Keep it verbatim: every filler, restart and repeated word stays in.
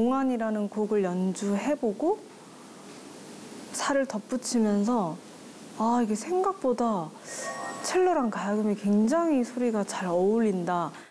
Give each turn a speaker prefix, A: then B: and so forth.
A: 몽환이라는 곡을 연주해보고 살을 덧붙이면서 아, 이게 생각보다 첼로랑 가야금이 굉장히 소리가 잘 어울린다.